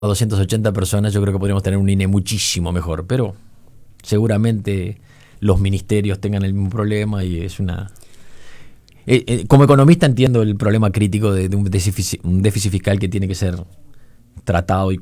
280 personas, yo creo que podríamos tener un INE muchísimo mejor, pero seguramente los ministerios tengan el mismo problema y es una... como economista entiendo el problema crítico de un déficit fiscal que tiene que ser tratado y